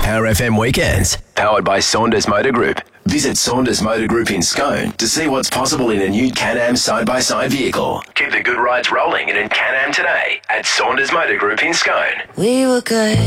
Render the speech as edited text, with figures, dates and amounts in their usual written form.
Power FM Weekends, powered by Saunders Motor Group. Visit Saunders Motor Group in Scone to see what's possible in a new Can-Am side-by-side vehicle. Keep the good rides rolling in a Can-Am today at Saunders Motor Group in Scone. We were good.